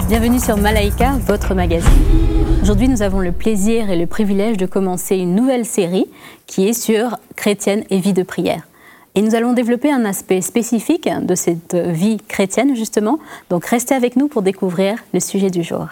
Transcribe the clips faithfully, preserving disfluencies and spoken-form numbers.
Bienvenue sur Malaika, votre magazine. Aujourd'hui, nous avons le plaisir et le privilège de commencer une nouvelle série qui est sur chrétienne et vie de prière. Et nous allons développer un aspect spécifique de cette vie chrétienne, justement. Donc, restez avec nous pour découvrir le sujet du jour.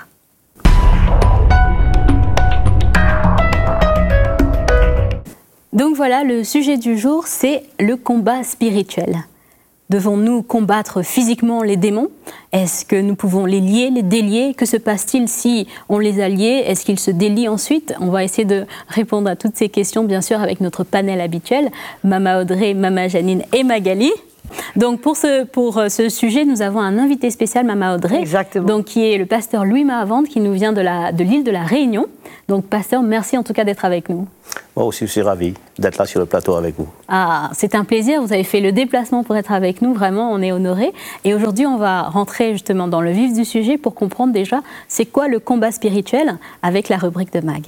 Donc voilà, le sujet du jour, c'est le combat spirituel. Devons-nous combattre physiquement les démons ? Est-ce que nous pouvons les lier, les délier ? Que se passe-t-il si on les a liés ? Est-ce qu'ils se délient ensuite ? On va essayer de répondre à toutes ces questions, bien sûr, avec notre panel habituel, Mama Audrey, Mama Janine et Magali. Donc pour ce, pour ce sujet, nous avons un invité spécial, Mama Audrey, Exactement. Donc, qui est le pasteur Louis Mahavante, qui nous vient de, la, de l'île de la Réunion. Donc pasteur, merci en tout cas d'être avec nous. Moi aussi, je suis ravi d'être là sur le plateau avec vous. Ah, c'est un plaisir, vous avez fait le déplacement pour être avec nous, vraiment, on est honorés. Et aujourd'hui, on va rentrer justement dans le vif du sujet pour comprendre déjà c'est quoi le combat spirituel avec la rubrique de Mag.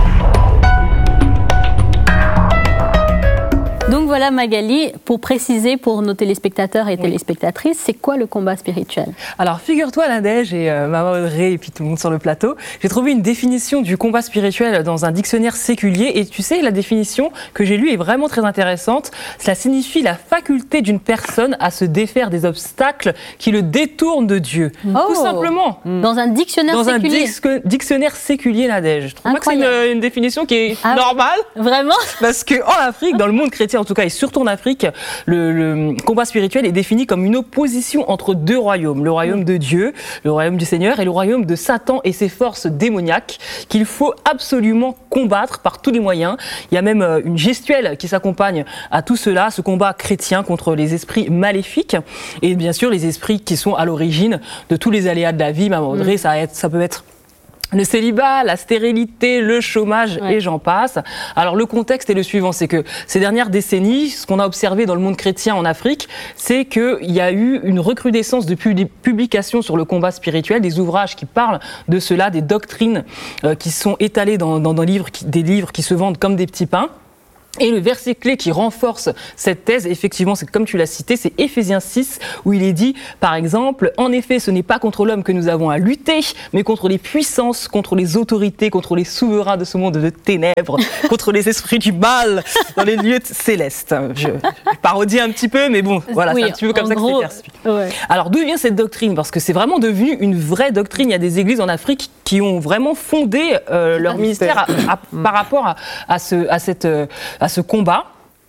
Donc voilà Magali, pour préciser pour nos téléspectateurs et téléspectatrices, c'est quoi le combat spirituel ? Alors figure-toi Nadège et euh, Mama Audrey et puis tout le monde sur le plateau, j'ai trouvé une définition du combat spirituel dans un dictionnaire séculier et tu sais la définition que j'ai lue est vraiment très intéressante. Cela signifie la faculté d'une personne à se défaire des obstacles qui le détournent de Dieu. Oh, tout simplement. Dans un dictionnaire dans séculier. Dans un dictionnaire séculier Nadège. Je trouve Incroyable. pas que c'est une, une définition qui est ah, normale. Vraiment ? Parce qu'en Afrique, dans le monde chrétien en tout cas, et surtout en Afrique, le, le combat spirituel est défini comme une opposition entre deux royaumes. Le royaume de Dieu, le royaume du Seigneur, et le royaume de Satan et ses forces démoniaques, qu'il faut absolument combattre par tous les moyens. Il y a même une gestuelle qui s'accompagne à tout cela, ce combat chrétien contre les esprits maléfiques, et bien sûr les esprits qui sont à l'origine de tous les aléas de la vie. Maman Audrey, mmh. ça, ça peut être le célibat, la stérilité, le chômage ouais. et j'en passe. Alors le contexte est le suivant, c'est que ces dernières décennies, ce qu'on a observé dans le monde chrétien en Afrique, c'est qu'il y a eu une recrudescence de publications sur le combat spirituel, des ouvrages qui parlent de cela, des doctrines euh, qui sont étalées dans, dans, dans livres, qui, des livres qui se vendent comme des petits pains. Et le verset clé qui renforce cette thèse, effectivement, c'est comme tu l'as cité, c'est Éphésiens six, où il est dit, par exemple, « En effet, ce n'est pas contre l'homme que nous avons à lutter, mais contre les puissances, contre les autorités, contre les souverains de ce monde de ténèbres, contre les esprits du mal dans les lieux célestes. » Je, je parodie un petit peu, mais bon, voilà, oui, c'est un petit peu comme ça gros, que c'est perçu. Ouais. Alors, d'où vient cette doctrine ? Parce que c'est vraiment devenu une vraie doctrine. Il y a des églises en Afrique qui ont vraiment fondé euh, leur ministère à, à, par rapport à, à, ce, à cette... à ce combat.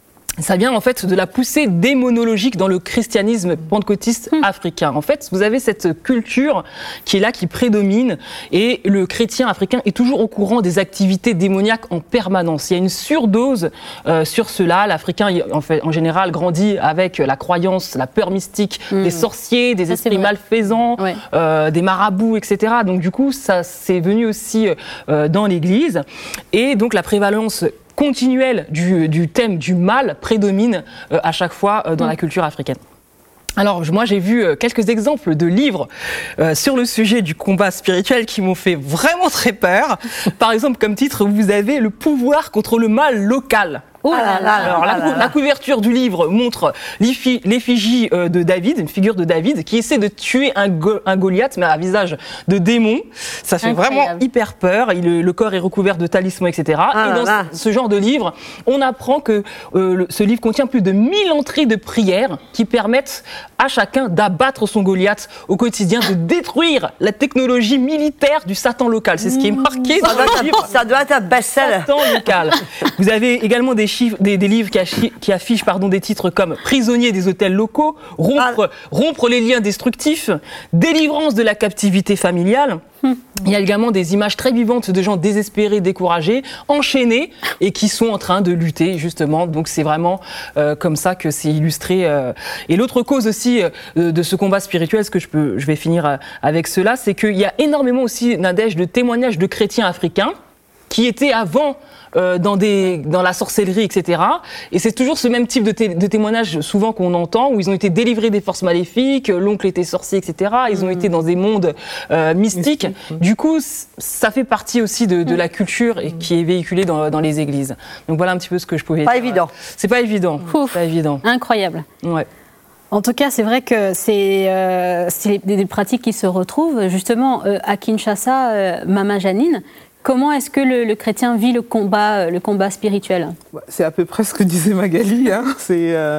Ça vient en fait de la poussée démonologique dans le christianisme pentecôtiste mmh. africain. En fait, vous avez cette culture qui est là, qui prédomine, et le chrétien africain est toujours au courant des activités démoniaques en permanence. Il y a une surdose euh, sur cela. L'Africain, en fait, en général, grandit avec la croyance, la peur mystique mmh. des sorciers, des ça, esprits malfaisants, ouais. euh, des marabouts, et cetera. Donc du coup, ça c'est venu aussi euh, dans l'Église, et donc la prévalence continuelle du, du thème du mal prédomine euh, à chaque fois euh, dans mmh. la culture africaine. Alors moi j'ai vu euh, quelques exemples de livres euh, sur le sujet du combat spirituel qui m'ont fait vraiment très peur. Par exemple comme titre vous avez Le pouvoir contre le mal local. Oh là là, alors la, la couverture du livre montre l'effigie de David, une figure de David qui essaie de tuer un, go, un Goliath, mais à visage de démon. Ça fait Incroyable. Vraiment hyper peur. Il, le corps est recouvert de talismans, et cetera. Ah et dans là ce, ce genre de livre, on apprend que euh, le, ce livre contient plus de mille entrées de prières qui permettent à chacun d'abattre son Goliath au quotidien, de détruire la technologie militaire du Satan local. C'est ce qui est marqué ça dans le livre. Ça doit être un best-seller. Satan local. Vous avez également des Des, des livres qui, achi, qui affichent pardon, des titres comme Prisonniers des hôtels locaux, rompre, ah. rompre les liens destructifs, Délivrance de la captivité familiale. Hum. Il y a également des images très vivantes de gens désespérés, découragés, enchaînés et qui sont en train de lutter justement. Donc c'est vraiment euh, comme ça que c'est illustré. Euh. Et l'autre cause aussi euh, de ce combat spirituel, ce que je, peux, je vais finir euh, avec cela, c'est qu'il y a énormément aussi, Nadège, de témoignages de chrétiens africains qui étaient avant euh, dans, des, dans la sorcellerie, et cetera. Et c'est toujours ce même type de, té- de témoignage souvent qu'on entend, où ils ont été délivrés des forces maléfiques, l'oncle était sorcier, et cetera. Ils ont mmh. été dans des mondes euh, mystiques. Mystique. Du coup, c- ça fait partie aussi de, de mmh. la culture et qui est véhiculée dans, dans les églises. Donc voilà un petit peu ce que je pouvais pas dire. Évident. C'est pas évident. Ouf. Pas évident. Incroyable. Ouais. En tout cas, c'est vrai que c'est euh, des, des pratiques qui se retrouvent. Justement, euh, à Kinshasa, euh, Mama Janine, comment est-ce que le, le chrétien vit le combat, le combat spirituel? C'est à peu près ce que disait Magali. Hein. C'est euh,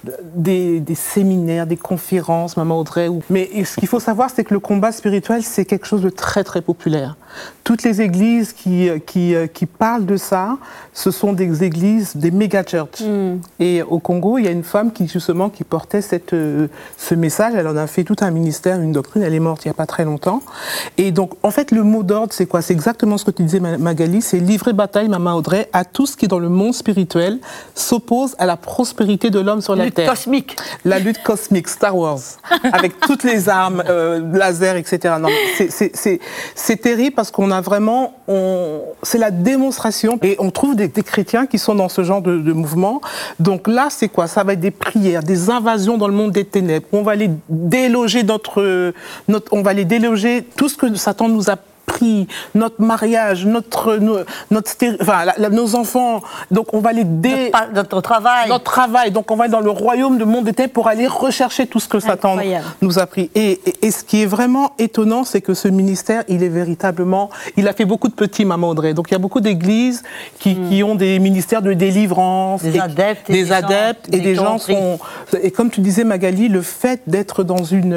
des, des séminaires, des conférences, Maman Audrey. Ou... Mais ce qu'il faut savoir, c'est que le combat spirituel, c'est quelque chose de très, très populaire. Toutes les églises qui, qui, qui parlent de ça, ce sont des églises, des méga-churches. Mm. Et au Congo, il y a une femme qui, justement, qui portait cette, euh, ce message. Elle en a fait tout un ministère, une doctrine. Elle est morte il n'y a pas très longtemps. Et donc, en fait, le mot d'ordre, c'est quoi? C'est exactement ce que tu disais, Magali. C'est livrer bataille, Maman Audrey, à tout ce qui, dans le monde spirituel, s'oppose à la prospérité de l'homme sur la lutte terre. Cosmique. La lutte cosmique, Star Wars, avec toutes les armes, euh, laser, et cetera. Non, c'est, c'est, c'est, c'est terrible parce qu'on a vraiment, on, c'est la démonstration, et on trouve des, des chrétiens qui sont dans ce genre de, de mouvement. Donc là, c'est quoi? Ça va être des prières, des invasions dans le monde des ténèbres. On va les déloger notre, notre on va les déloger tout ce que Satan nous a pris, notre mariage, notre, notre, notre enfin, la, la, nos enfants. Donc on va les dé... notre, notre travail. Notre travail. Donc on va être dans le royaume du monde des ténèbres pour aller rechercher tout ce que Satan Incroyable. nous a pris. Et, et, et ce qui est vraiment étonnant, c'est que ce ministère, il est véritablement... Il a fait beaucoup de petits, Maman Audrey. Donc il y a beaucoup d'églises qui, mm. qui ont des ministères de délivrance. Des et, adeptes. Et des, des adeptes. Gens, et des, des gens sont... Et comme tu disais, Magali, le fait d'être dans, une,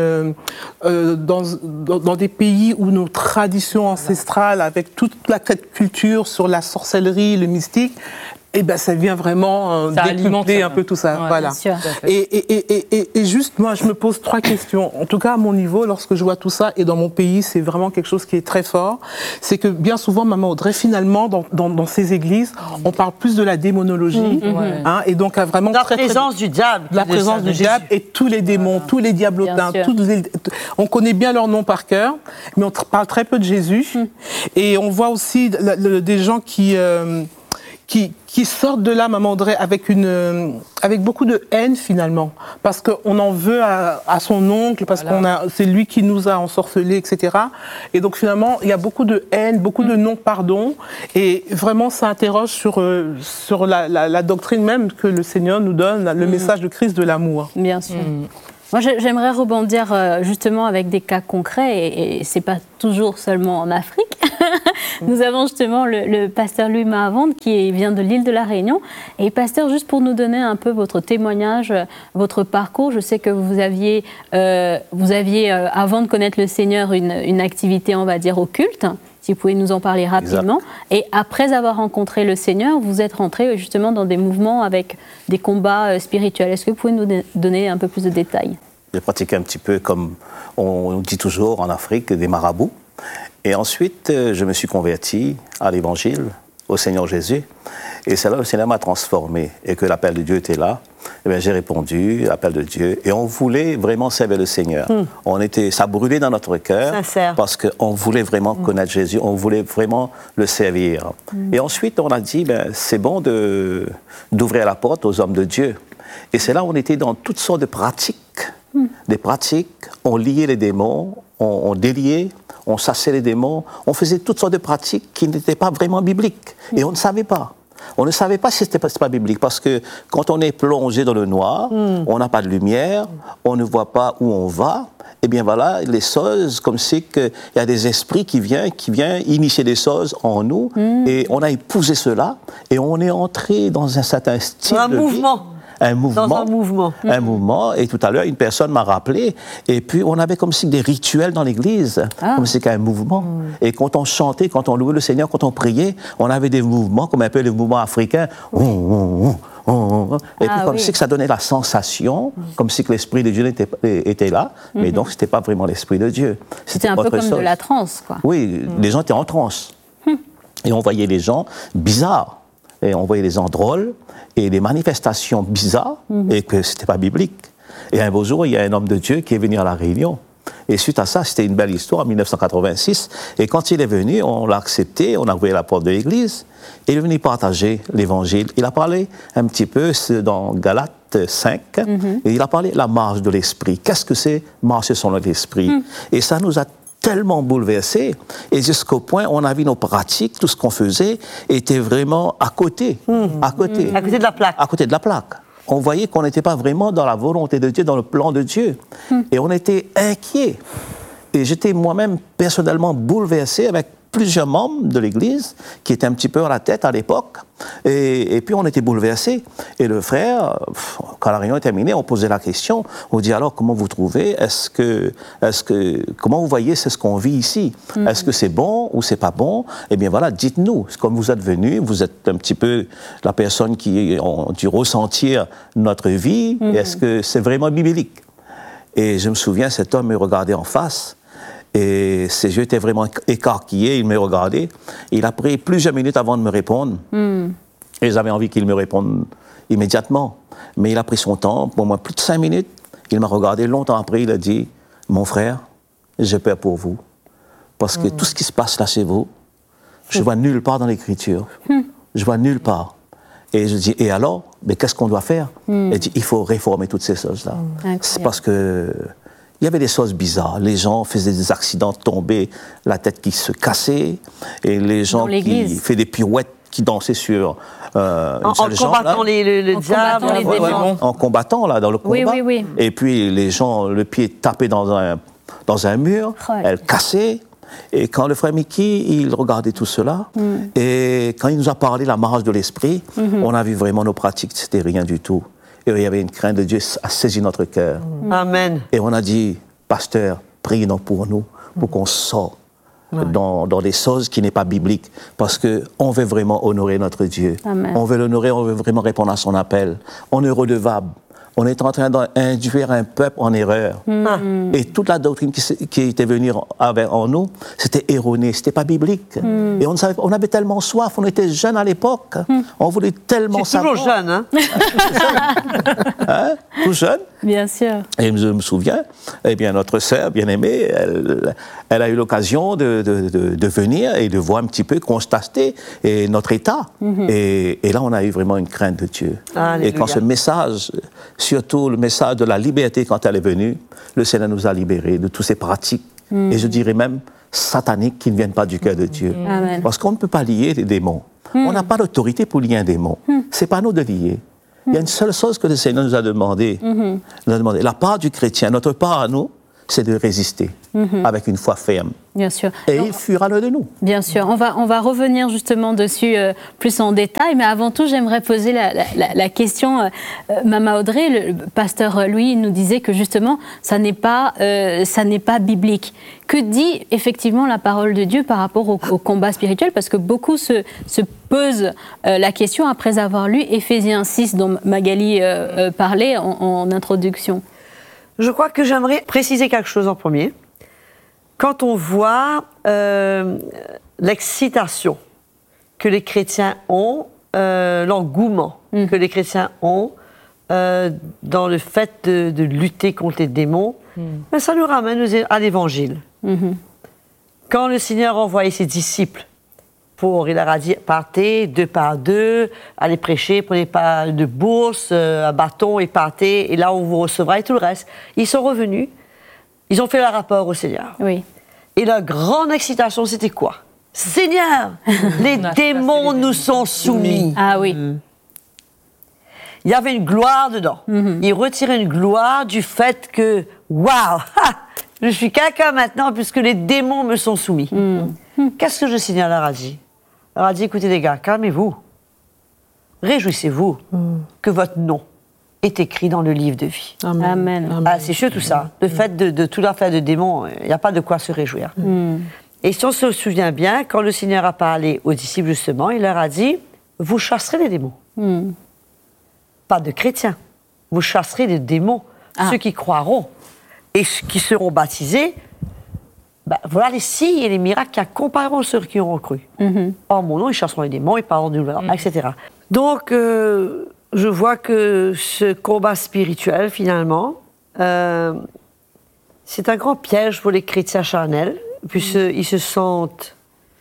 euh, dans, dans, dans des pays où nos traditions ancestrale, avec toute la culture sur la sorcellerie, le mystique, et ben ça vient vraiment euh, décupler un peu tout ça. Ouais, voilà. Et, et, et, et, et juste, moi, je me pose trois questions. En tout cas, à mon niveau, lorsque je vois tout ça, et dans mon pays, c'est vraiment quelque chose qui est très fort. C'est que bien souvent, Maman Audrey, finalement, dans, dans, dans ces églises, on parle plus de la démonologie, mmh, hein, et donc à vraiment la très, présence très, du diable, la présence ça, du diable et tous les démons, voilà. tous les diablotins, toutes les, on connaît bien leur nom par cœur, mais on parle très peu de Jésus. Mmh. Et on voit aussi le, le, des gens qui euh, Qui, qui sortent de là, Maman Audrey, avec, une, avec beaucoup de haine, finalement. Parce qu'on en veut à, à son oncle, parce voilà. qu'on a, c'est lui qui nous a ensorcelés, et cetera. Et donc, finalement, il y a beaucoup de haine, beaucoup mmh. de non-pardon. Et vraiment, ça interroge sur, euh, sur la, la, la doctrine même que le Seigneur nous donne, le mmh. message de Christ de l'amour. Bien sûr. Mmh. Moi, j'aimerais rebondir justement avec des cas concrets, et, et ce n'est pas toujours seulement en Afrique. Nous avons justement le, le pasteur Louis Mahavonde qui vient de l'île de la Réunion. Et pasteur, juste pour nous donner un peu votre témoignage, votre parcours, je sais que vous aviez, euh, vous aviez euh, avant de connaître le Seigneur, une, une activité, on va dire, occulte. Si vous pouvez nous en parler rapidement. Exact. Et après avoir rencontré le Seigneur, vous êtes rentré justement dans des mouvements avec des combats spirituels. Est-ce que vous pouvez nous donner un peu plus de détails? J'ai pratiqué un petit peu, comme on dit toujours en Afrique, des marabouts. Et ensuite, je me suis converti à l'Évangile, au Seigneur Jésus. Et c'est là que le Seigneur m'a transformé et que l'appel de Dieu était là. Et bien, j'ai répondu à l'appel de Dieu. Et on voulait vraiment servir le Seigneur. Mm. On était, ça brûlait dans notre cœur parce qu'on voulait vraiment mm. connaître Jésus. On voulait vraiment le servir. Mm. Et ensuite, on a dit, ben, c'est bon de, d'ouvrir la porte aux hommes de Dieu. Et c'est là où on était dans toutes sortes de pratiques. Mm. Des pratiques, on liait les démons, on, on déliait, on chassait les démons. On faisait toutes sortes de pratiques qui n'étaient pas vraiment bibliques. Mm. Et on ne savait pas. On ne savait pas si ce n'était pas, pas biblique, parce que quand on est plongé dans le noir, mm. on n'a pas de lumière, on ne voit pas où on va, et bien voilà, les choses, comme c'est qu'il y a des esprits qui viennent, qui viennent initier des choses en nous, mm. et on a épousé cela, et on est entré dans un certain style un de mouvement. vie. Un mouvement, dans un mouvement. Un mmh. mouvement. Et tout à l'heure, une personne m'a rappelé. Et puis, on avait comme si des rituels dans l'église. Ah. Comme si c'était un mouvement. Mmh. Et quand on chantait, quand on louait le Seigneur, quand on priait, on avait des mouvements, comme un peu les mouvements africains. Oui. Oh, oh, oh, oh. Et ah, puis, comme oui. si que ça donnait la sensation, mmh. comme si que l'Esprit de Dieu était, était là. Mmh. Mais donc, ce n'était pas vraiment l'Esprit de Dieu. C'était, c'était un peu comme chose. de la transe, quoi. Oui, mmh. les gens étaient en transe. Mmh. Et on voyait les gens bizarres. Et on voyait les gens drôles et des manifestations bizarres, mmh. et que ce n'était pas biblique. Et un beau jour, il y a un homme de Dieu qui est venu à La Réunion. Et suite à ça, c'était une belle histoire en dix-neuf cent quatre-vingt-six. Et quand il est venu, on l'a accepté, on a ouvert la porte de l'église. Et il est venu partager l'évangile. Il a parlé un petit peu dans Galates cinq, mmh. et il a parlé de la marche de l'esprit. Qu'est-ce que c'est marcher selon l'esprit? Mmh. Et ça nous a tellement bouleversé, et jusqu'au point où on a vu nos pratiques, tout ce qu'on faisait était vraiment à côté, mmh. à côté, mmh. à côté de la plaque. À côté de la plaque. on voyait qu'on n'était pas vraiment dans la volonté de Dieu, dans le plan de Dieu. Mm. Et on était inquiets. Et j'étais moi-même personnellement bouleversé avec plusieurs membres de l'Église qui étaient un petit peu à la tête à l'époque. Et, et puis on était bouleversés. Et le frère, quand la réunion est terminée, on posait la question. On dit alors comment vous trouvez? Est-ce que, est-ce que, comment vous voyez c'est ce qu'on vit ici? Mm-hmm. Est-ce que c'est bon ou c'est pas bon? Eh bien voilà, dites-nous. Comme vous êtes venus, vous êtes un petit peu la personne qui a dû ressentir notre vie. Mm-hmm. Est-ce que c'est vraiment biblique? Et je me souviens, cet homme me regardait en face. Et ses yeux étaient vraiment écarquillés, il me regardait. Il a pris plusieurs minutes avant de me répondre. Mm. Et j'avais envie qu'il me réponde immédiatement. Mais il a pris son temps, pour moi plus de cinq minutes. Il m'a regardé longtemps après, il a dit « Mon frère, j'ai peur pour vous. Parce que mm. tout ce qui se passe là chez vous, je ne vois nulle part dans l'Écriture. Mm. Je vois nulle part. » Et je dis « Et alors, mais qu'est-ce qu'on doit faire ?» mm. Il dit « Il faut réformer toutes ces choses-là. Mm. » C'est parce que... Il y avait des choses bizarres. Les gens faisaient des accidents, tombaient, la tête qui se cassait, et les gens qui faisaient des pirouettes, qui dansaient sur euh, en, en combattant les, le, le en diable, combattant les ouais, démons. En combattant, là, dans le combat. Oui, oui, oui. Et puis, les gens, le pied tapé dans un, dans un mur, ouais. Elle cassait. Et quand le frère Mickey, il regardait tout cela, mm. et quand il nous a parlé de la marche de l'esprit, mm-hmm. on a vu vraiment nos pratiques, c'était rien du tout. Et il y avait une crainte de Dieu à saisir notre cœur. Amen. Et on a dit, pasteur, priez donc pour nous, pour qu'on sorte ouais. dans, dans des choses qui n'est pas bibliques, parce qu'on veut vraiment honorer notre Dieu. Amen. On veut l'honorer, on veut vraiment répondre à son appel. On est redevable. On est en train d'induire un peuple en erreur. Mm. Et toute la doctrine qui, qui était venue avec, en nous, c'était erroné, c'était pas biblique. Mm. Et on, savait, on avait tellement soif, on était jeunes à l'époque, mm. on voulait tellement savoir. C'est toujours jeune, hein? hein? Tout jeune. Bien sûr. Et je me souviens, eh bien, notre sœur bien-aimée, elle, elle a eu l'occasion de, de, de, de venir et de voir un petit peu, constater et notre état. Mm-hmm. Et, et là, on a eu vraiment une crainte de Dieu. Alléluia. Et quand ce message, surtout le message de la liberté, quand elle est venue, le Seigneur nous a libérés de toutes ces pratiques. Mm. Et je dirais même sataniques qui ne viennent pas du cœur de Dieu. Amen. Parce qu'on ne peut pas lier les démons. Mm. On n'a pas d'autorité pour lier un démon. Mm. C'est pas à nous de lier. Il y a une seule chose que le Seigneur nous a demandé. Mm-hmm. nous a demandé. La part du chrétien, notre part à nous, c'est de résister mm-hmm. avec une foi ferme. Bien sûr. Et Alors, il fuira l'un de nous. Bien sûr. On va, on va revenir justement dessus euh, plus en détail, mais avant tout, j'aimerais poser la, la, la question. Euh, Mama Audrey, le pasteur Louis nous disait que justement, ça n'est pas, euh, ça n'est pas biblique. Que dit effectivement la parole de Dieu par rapport au, au combat spirituel? Parce que beaucoup se, se posent euh, la question après avoir lu Éphésiens six, dont Magali euh, euh, parlait en, en introduction. Je crois que j'aimerais préciser quelque chose en premier. Quand on voit euh, l'excitation que les chrétiens ont, euh, l'engouement mmh. que les chrétiens ont euh, dans le fait de, de lutter contre les démons, mmh. ben ça nous ramène à l'Évangile. Mmh. Quand le Seigneur a envoyé ses disciples, pour, il leur a dit, partez deux par deux, allez prêcher, prenez pas de bourse, euh, un bâton et partez, et là on vous recevra et tout le reste. Ils sont revenus, ils ont fait leur rapport au Seigneur. Oui. Et leur grande excitation, c'était quoi? Seigneur, les démons nous sont soumis. Ah oui. Il y avait une gloire dedans. Mm-hmm. Ils retiraient une gloire du fait que, waouh, je suis quelqu'un maintenant puisque les démons me sont soumis. Mm. Qu'est-ce que le Seigneur leur a dit? Il leur a dit, écoutez les gars, calmez-vous. Réjouissez-vous mm. que votre nom est écrit dans le livre de vie. Amen. Amen. Ah, c'est sûr tout ça. Le mm. fait de, de tout l'affaire de démons, il n'y a pas de quoi se réjouir. Mm. Et si on se souvient bien, quand le Seigneur a parlé aux disciples justement, il leur a dit, vous chasserez les démons. Mm. Pas de chrétiens. Vous chasserez les démons, ah. ceux qui croiront et ceux qui seront baptisés. Ben, voilà les signes et les miracles qui accompagneront ceux qui auront cru. Mm-hmm. En mon nom, ils chasseront les démons, ils parleront du mm-hmm. et cetera. Donc, euh, je vois que ce combat spirituel, finalement, euh, c'est un grand piège pour les chrétiens charnels, puisqu'ils mm-hmm. se sentent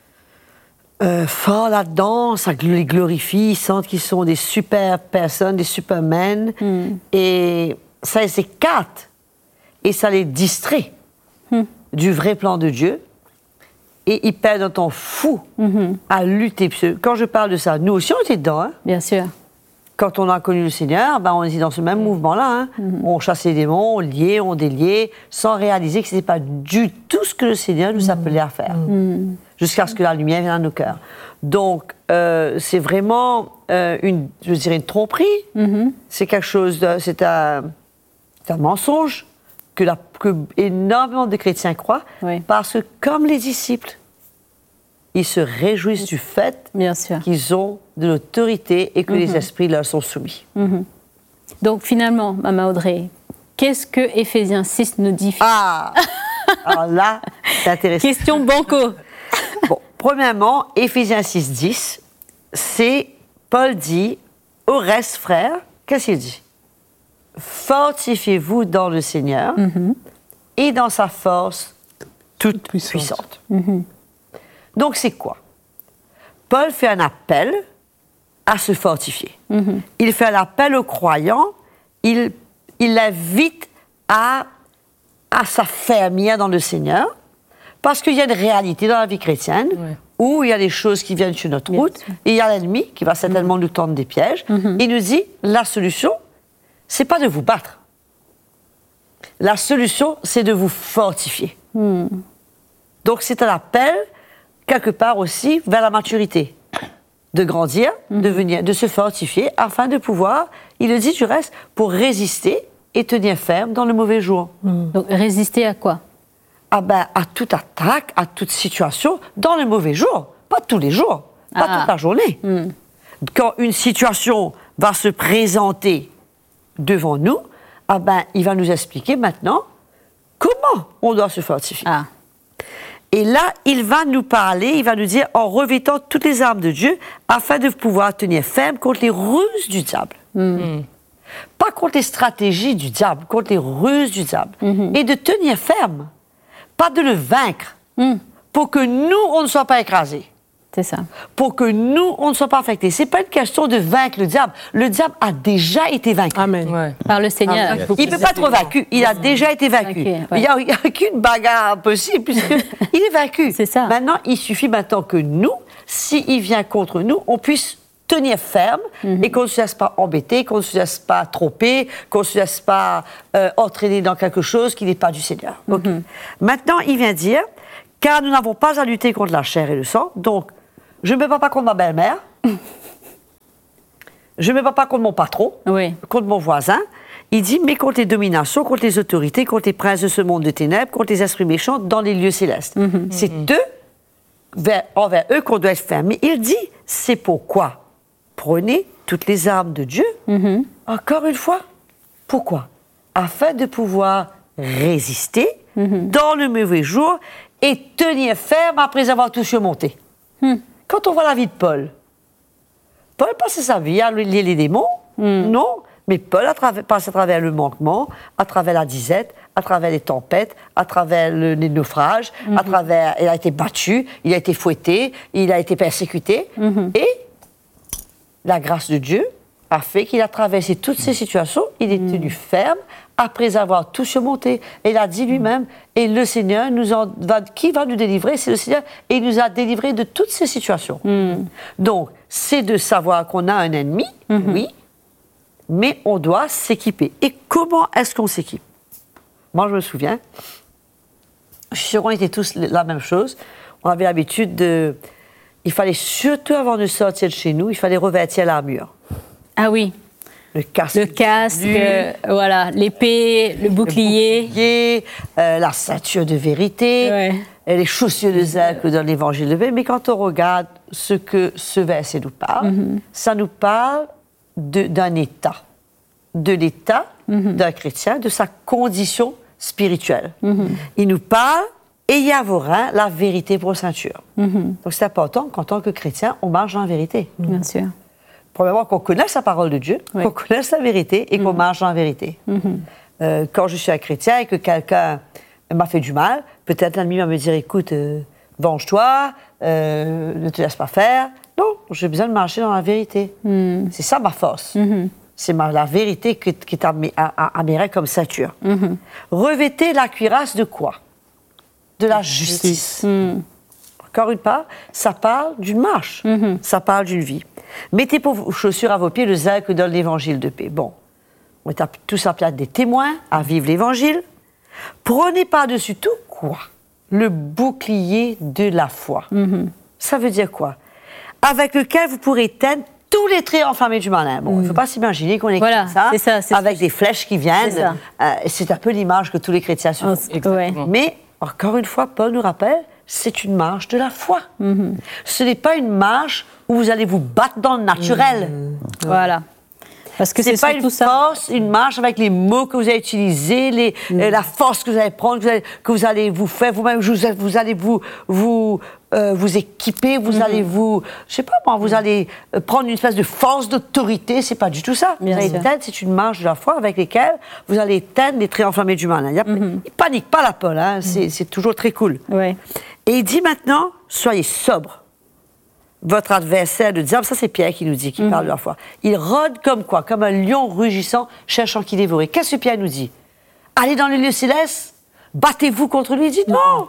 euh, forts là-dedans, ça les glorifie, ils sentent qu'ils sont des super personnes, des supermen, mm. et ça les écarte, et ça les distrait. Mm. Du vrai plan de Dieu, et ils perdent un temps fou mm-hmm. à lutter. Quand je parle de ça, nous aussi on était dedans. Hein? Bien sûr. quand on a connu le Seigneur, ben on est dans ce même mouvement-là. Hein. Mm-hmm. On chasse les démons, on liait, on déliait, sans réaliser que ce n'était pas du tout ce que le Seigneur nous appelait à faire. Mm-hmm. Jusqu'à ce que la lumière vienne à nos cœurs. Donc, euh, c'est vraiment euh, une, je dirais, une tromperie. Mm-hmm. C'est quelque chose de... C'est un, c'est un mensonge que, la, que énormément de chrétiens croient. Oui. Parce que, comme les disciples, ils se réjouissent du fait qu'ils ont de l'autorité et que mm-hmm. les esprits leur sont soumis. Mm-hmm. Donc finalement, Maman Audrey, qu'est-ce que Éphésiens six nous dit? Ah Alors là, c'est intéressant. Question banco. Bon, premièrement, Éphésiens six dix, c'est Paul dit, au reste, frères, qu'est-ce qu'il dit? Fortifiez-vous dans le Seigneur mm-hmm. et dans sa force toute puissante. puissante. Mm-hmm. Donc, c'est quoi? Paul fait un appel à se fortifier. Mm-hmm. Il fait un appel aux croyants, il, il l'invite à, à s'affermir dans le Seigneur, parce qu'il y a une réalité dans la vie chrétienne, ouais. où il y a des choses qui viennent sur notre route, et il y a l'ennemi qui va certainement mm-hmm. nous tendre des pièges. Mm-hmm. Il nous dit, la solution, c'est pas de vous battre. La solution, c'est de vous fortifier. Mm. Donc, c'est un appel quelque part aussi vers la maturité, de grandir, mmh. de, venir, de se fortifier, afin de pouvoir, il le dit du reste, pour résister et tenir ferme dans le mauvais jour. Mmh. Donc résister à quoi? Ah ben, à toute attaque, à toute situation, dans le mauvais jour, pas tous les jours, pas ah. toute la journée. Mmh. Quand une situation va se présenter devant nous, ah ben, il va nous expliquer maintenant comment on doit se fortifier. Ah. Et là, il va nous parler, il va nous dire, en revêtant toutes les armes de Dieu, afin de pouvoir tenir ferme contre les ruses du diable. Mm. Pas contre les stratégies du diable, contre les ruses du diable. Mm-hmm. Et de tenir ferme, pas de le vaincre, mm. pour que nous, on ne soit pas écrasés. C'est ça. Pour que nous, on ne soit pas affectés. C'est pas une question de vaincre le diable. Le diable a déjà été vaincu. Amen. Ouais. Par le Seigneur. Amen. Il ne peut pas être vaincu. Il a déjà été vaincu. Okay, ouais. Il n'y a, a qu'une bagarre possible, puisqu'il est vaincu. C'est ça. Maintenant, il suffit maintenant que nous, s'il vient contre nous, on puisse tenir ferme mm-hmm. et qu'on ne se laisse pas embêter, qu'on ne se laisse pas tromper, qu'on ne se laisse pas euh, entraîner dans quelque chose qui n'est pas du Seigneur. Mm-hmm. Okay. Maintenant, il vient dire, car nous n'avons pas à lutter contre la chair et le sang, donc je ne me bats pas contre ma belle-mère, je ne me bats pas contre mon patron, oui. contre mon voisin. Il dit, mais contre les dominations, contre les autorités, contre les princes de ce monde de ténèbres, contre les esprits méchants dans les lieux célestes. Mm-hmm. C'est mm-hmm. eux, vers, envers eux qu'on doit être ferme. Mais il dit, c'est pourquoi prenez toutes les armes de Dieu, mm-hmm. encore une fois. Pourquoi? Afin de pouvoir résister mm-hmm. dans le mauvais jour et tenir ferme après avoir tout surmonté. Mm. Quand on voit la vie de Paul, Paul passait sa vie à lier les démons, mm. non, mais Paul a tra- passé à travers le manquement, à travers la disette, à travers les tempêtes, à travers le, les naufrages, mm-hmm. à travers, il a été battu, il a été fouetté, il a été persécuté, mm-hmm. et la grâce de Dieu a fait qu'il a traversé toutes ces situations, il est tenu mm. ferme après avoir tout surmonté. Et il a dit lui-même, et le Seigneur, nous en va, qui va nous délivrer? C'est le Seigneur, et il nous a délivrés de toutes ces situations. Mm. Donc, c'est de savoir qu'on a un ennemi, mm-hmm. oui, mais on doit s'équiper. Et comment est-ce qu'on s'équipe? Moi, je me souviens, je suis sûre qu'on était tous la même chose. On avait l'habitude de... Il fallait surtout, avant de sortir de chez nous, il fallait revêtir l'armure. Ah oui. Le casque. Le casque, euh, voilà, l'épée, le bouclier. Le bouclier, euh, la ceinture de vérité, ouais. et les chaussures de zèle que dans l'évangile de paix. Mais quand on regarde ce que ce verset nous parle, mm-hmm. ça nous parle de, d'un état. De l'état mm-hmm. d'un chrétien, de sa condition spirituelle. Mm-hmm. Il nous parle, ayez à vos reins la vérité pour ceinture. Mm-hmm. Donc c'est important qu'en tant que chrétien, on marche dans la vérité. Bien sûr. Premièrement, qu'on connaisse la parole de Dieu, oui. qu'on connaisse la vérité et mmh. qu'on marche dans la vérité. Mmh. Euh, quand je suis un chrétien et que quelqu'un m'a fait du mal, peut-être l'ennemi va me dire, écoute, euh, venge-toi, euh, ne te laisse pas faire. Non, j'ai besoin de marcher dans la vérité. Mmh. C'est ça ma force. Mmh. C'est ma, la vérité qui, qui est à, à, à mes reins comme ceinture. Mmh. Revêtez la cuirasse de quoi? De la justice. Mmh. encore une fois, ça parle d'une marche, mm-hmm. ça parle d'une vie. Mettez pour vos chaussures à vos pieds le zèle que donne l'évangile de paix. Bon, on est tous à place des témoins à vivre l'évangile. Prenez par-dessus tout quoi? Le bouclier de la foi. Mm-hmm. Ça veut dire quoi? Avec lequel vous pourrez éteindre tous les traits enflammés du malin. Bon, il mmh. ne faut pas s'imaginer qu'on est voilà, comme ça, c'est ça c'est avec des flèches qui viennent. C'est, euh, c'est un peu l'image que tous les chrétiens se font. Oh, ouais. Mais, encore une fois, Paul nous rappelle, c'est une marche de la foi. Mmh. Ce n'est pas une marche où vous allez vous battre dans le naturel. Mmh. Voilà. Parce que c'est, c'est pas une ça. force, une marche avec les mots que vous allez utiliser, les, mmh. euh, la force que vous allez prendre, que vous allez, que vous, allez vous faire vous-même, vous, vous allez vous, vous, euh, vous équiper, vous mmh. allez vous, je sais pas moi, vous allez prendre une espèce de force d'autorité, c'est pas du tout ça. Bien vous allez éteindre, c'est une marche de la foi avec laquelle vous allez éteindre les traits enflammés du malin. Il, mmh. il panique pas la Paul, hein, mmh. c'est, c'est toujours très cool. Ouais. Et il dit maintenant, soyez sobre. Votre adversaire, le diable, ça c'est Pierre qui nous dit, qui mmh. parle de la foi. Il rôde comme quoi? Comme un lion rugissant, cherchant qui dévorer. Qu'est-ce que Pierre nous dit? Allez dans les lieux célestes, battez-vous contre lui. Il dit non,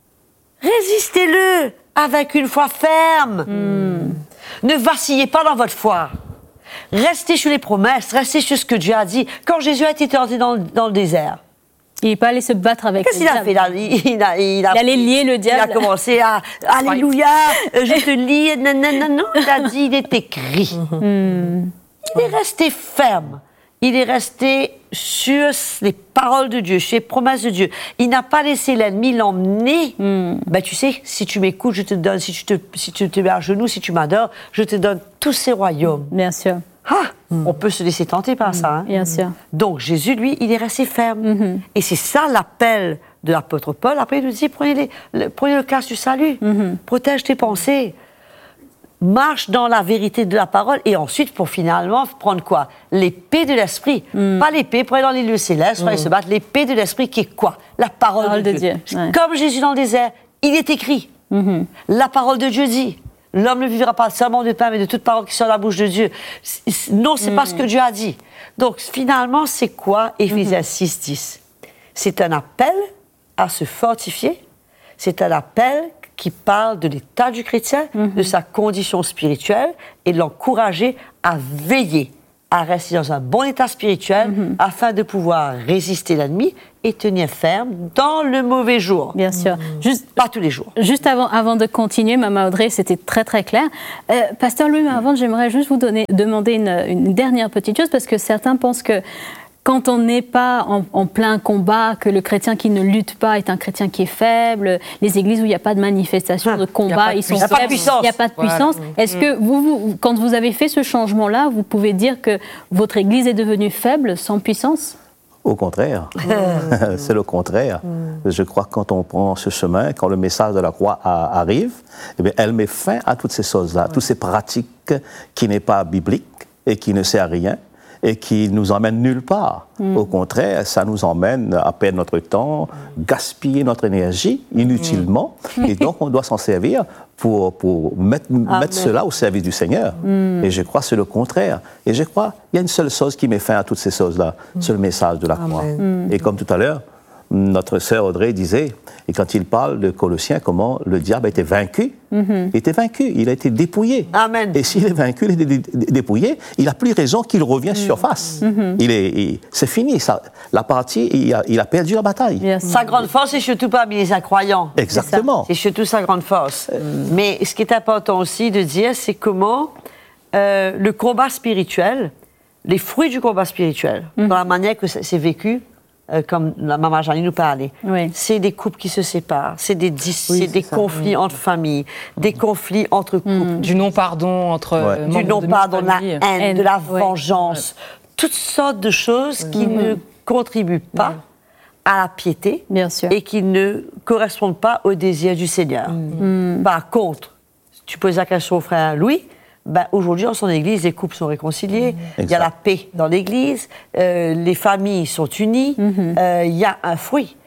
résistez-le avec une foi ferme. Mmh. Ne vacillez pas dans votre foi. Restez sur les promesses, restez sur ce que Dieu a dit. Quand Jésus a été tenté dans, dans le désert, il n'est pas allé se battre avec Qu'est-ce le diable. Qu'est-ce qu'il a fait là? il, il, a, il, a, il allait lier le diable. Il a commencé à « Alléluia, je te lis, non, non, non, non. » Il a dit, il est écrit. Mm. Il est resté ferme. Il est resté sur les paroles de Dieu, sur les promesses de Dieu. Il n'a pas laissé l'ennemi l'emmener. Mm. Ben, tu sais, si tu m'écoutes, je te donne, si tu te, si tu te mets à genoux, si tu m'adores, je te donne tous ces royaumes. Bien sûr. Ah, mm. On peut se laisser tenter par mm. ça. Hein? Bien sûr. Donc, Jésus, lui, il est resté ferme. Mm-hmm. Et c'est ça l'appel de l'apôtre Paul. Après, il nous dit, prenez, les, le, prenez le casque du salut, mm-hmm. protège tes pensées, marche dans la vérité de la parole, et ensuite, pour finalement prendre quoi? L'épée de l'esprit. Mm. Pas l'épée, pour aller dans les lieux célestes, pour aller mm. se battre. L'épée de l'esprit qui est quoi? La parole, parole de, de Dieu. Dieu. Ouais. Comme Jésus dans le désert, il est écrit. Mm-hmm. La parole de Dieu dit. L'homme ne vivra pas seulement de pain, mais de toute parole qui sort de la bouche de Dieu. Non, c'est mmh. pas ce que Dieu a dit. Donc, finalement, c'est quoi Éphésiens mmh. six dix? C'est un appel à se fortifier. C'est un appel qui parle de l'état du chrétien, mmh. de sa condition spirituelle, et de l'encourager à veiller, à rester dans un bon état spirituel, mmh. afin de pouvoir résister l'ennemi et tenir ferme dans le mauvais jour. Bien sûr. Mmh. Juste, pas tous les jours. Juste avant, avant de continuer, Maman Audrey, c'était très très clair. Euh, Pasteur Louis, mais avant, j'aimerais juste vous donner, demander une, une dernière petite chose, parce que certains pensent que quand on n'est pas en, en plein combat, que le chrétien qui ne lutte pas est un chrétien qui est faible, les églises où il n'y a pas de manifestation, de combat, ils sont faibles, il n'y a pas de puissance. Voilà. Est-ce que vous, vous, quand vous avez fait ce changement-là, vous pouvez dire que votre église est devenue faible, sans puissance ? Au contraire, c'est le contraire. Je crois que quand on prend ce chemin, quand le message de la croix a, arrive, eh bien, elle met fin à toutes ces choses-là, ouais. toutes ces pratiques qui n'est pas bibliques et qui ne servent à rien et qui nous emmènent nulle part. Mm. Au contraire, ça nous emmène à perdre notre temps, gaspiller notre énergie inutilement, mm. et donc on doit s'en servir pour, pour mettre, mettre cela au service du Seigneur. Mm. Et je crois que c'est le contraire. Et je crois qu'il y a une seule chose qui met fin à toutes ces choses-là, mm. c'est le message de la croix. Mm. Et comme tout à l'heure, notre sœur Audrey disait, et quand il parle de Colossiens, comment le diable a été vaincu, mm-hmm. il était vaincu, il a été dépouillé. Amen. Et s'il est vaincu, il est dé- dé- dépouillé, il n'a plus raison qu'il revienne mm-hmm. surface. Mm-hmm. Il est, il, c'est fini, ça, la partie, il a, il a perdu la bataille. Yes. Sa grande force, c'est surtout pas les incroyants. Exactement. C'est, c'est surtout sa grande force. Mm. Mais ce qui est important aussi de dire, c'est comment euh, le combat spirituel, les fruits du combat spirituel, mm. dans la manière que c'est vécu, Euh, comme la maman Jeannie nous parlait, oui. c'est des couples qui se séparent, c'est des, dis- oui, c'est des ça, conflits oui. entre familles, des conflits entre couples. Mmh. Du non-pardon entre ouais. membres Du non-pardon, de la haine, haine, de la ouais. vengeance, ouais. toutes sortes de choses mmh. qui mmh. ne contribuent pas mmh. à la piété Bien sûr. et qui ne correspondent pas au désir du Seigneur. Mmh. Par contre, tu poses la question au frère Louis, ben, aujourd'hui, dans son église, les couples sont réconciliés, mmh. il y a la paix dans l'église, euh, les familles sont unies, il mmh. euh, y a un fruit.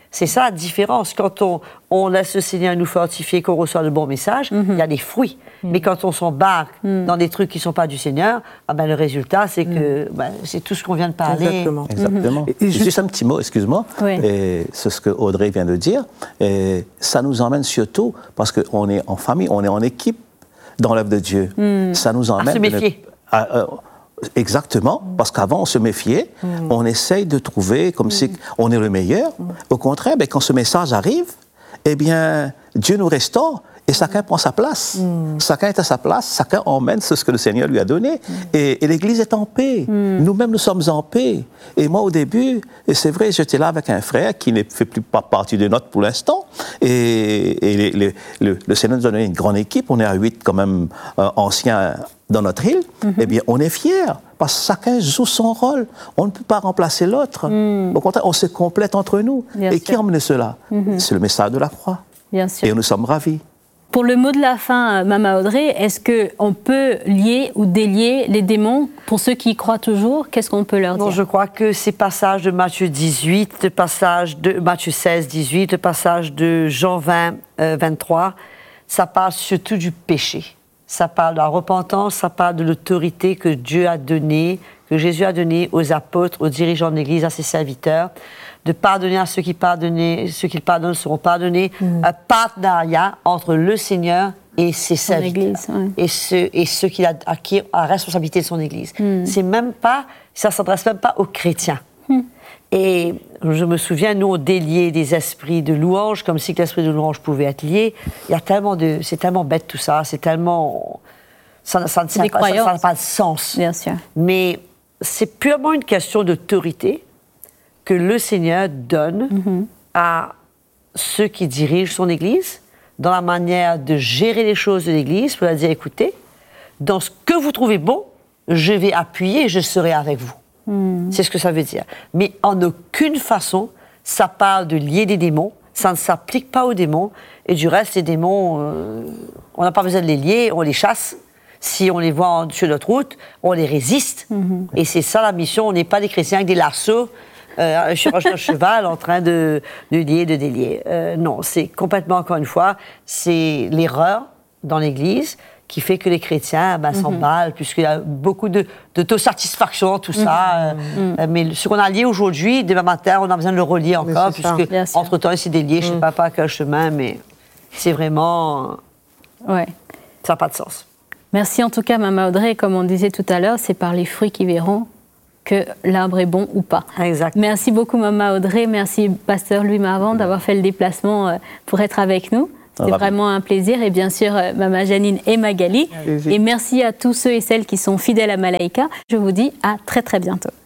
C'est ça la différence. Quand on, on laisse le Seigneur nous fortifier, qu'on reçoit le bon message, mm-hmm. il y a des fruits. Mm. Mais quand on s'embarque mm. dans des trucs qui ne sont pas du Seigneur, ah ben, le résultat, c'est que mm. ben, c'est tout ce qu'on vient de parler. Exactement. Exactement. Mm-hmm. Et, et juste... juste un petit mot, excuse-moi. Oui. Et c'est ce que Audrey vient de dire. Et ça nous emmène surtout, parce qu'on est en famille, on est en équipe dans l'œuvre de Dieu. Mm. Ça nous emmène... À se méfier. De, à, à, Exactement, parce qu'avant on se méfiait, mmh. on essaye de trouver comme mmh. si on est le meilleur. Mmh. Au contraire, ben, quand ce message arrive, eh bien, Dieu nous restaure et chacun prend sa place. Mmh. Chacun est à sa place, chacun emmène ce que le Seigneur lui a donné. Mmh. Et, et l'Église est en paix. Mmh. Nous-mêmes, nous sommes en paix. Et moi, au début, et c'est vrai, j'étais là avec un frère qui ne fait plus pas partie de notre pour l'instant. Et, et les, les, le, le Seigneur nous a donné une grande équipe. On est à huit quand même euh, anciens dans notre île. Mm-hmm. Eh bien, on est fiers parce que chacun joue son rôle. On ne peut pas remplacer l'autre. Mm. Au contraire, on se complète entre nous. Bien et sûr. Qui emmène cela mm-hmm. C'est le message de la croix. Bien sûr. Et nous sommes ravis. Pour le mot de la fin, Mama Audrey, est-ce qu'on peut lier ou délier les démons pour ceux qui y croient toujours? Qu'est-ce qu'on peut leur dire? Non, je crois que ces passages de Matthieu dix-huit, le passage de Matthieu seize, dix-huit, le passage de Jean vingt, euh, vingt-trois, ça parle surtout du péché. Ça parle de la repentance, ça parle de l'autorité que Dieu a donnée, que Jésus a donnée aux apôtres, aux dirigeants de l'Église, à ses serviteurs, de pardonner à ceux qui pardonnent, ceux qui pardonnent seront pardonnés. Mmh. Un partenariat entre le Seigneur et ses serviteurs, église, ouais. et ceux, et ceux qui a, à qui a la responsabilité de son Église. Mmh. C'est même pas, ça s'adresse même pas aux chrétiens. Mmh. Et je me souviens, nous, on déliait des esprits de louange, comme si l'esprit de louange pouvait être lié. Il y a tellement de... C'est tellement bête tout ça, c'est tellement... Ça, ça, ça, ça, ça n'a pas de sens. Bien sûr. Mais c'est purement une question d'autorité que le Seigneur donne mm-hmm. à ceux qui dirigent son Église, dans la manière de gérer les choses de l'Église, pour leur dire, écoutez, dans ce que vous trouvez bon, je vais appuyer et je serai avec vous. Mmh. C'est ce que ça veut dire. Mais en aucune façon, ça parle de lier des démons, ça ne s'applique pas aux démons, et du reste, les démons, euh, on n'a pas besoin de les lier, on les chasse. Si on les voit en, sur notre route, on les résiste. Mmh. Et c'est ça la mission, on n'est pas des chrétiens avec des lasso, euh, sur un cheval en train de, de lier, de délier. Euh, non, c'est complètement, encore une fois, c'est l'erreur dans l'Église qui fait que les chrétiens ben, mm-hmm. s'emballent, puisqu'il y a beaucoup de, d'autosatisfaction, tout ça. Mm-hmm. Euh, mais ce qu'on a lié aujourd'hui, demain matin, on a besoin de le relier encore, puisque entre-temps, c'est délié, mm. je ne sais pas par quel chemin, mais c'est vraiment... Ouais. Ça n'a pas de sens. Merci en tout cas, Mama Audrey. Comme on disait tout à l'heure, c'est par les fruits qu'ils verront que l'arbre est bon ou pas. Exact. Merci beaucoup, Mama Audrey. Merci, Pasteur Louis Marvand, d'avoir fait le déplacement pour être avec nous. C'était vraiment un plaisir. Et bien sûr, Mama Janine et Magali. Et merci à tous ceux et celles qui sont fidèles à Malaika. Je vous dis à très très bientôt.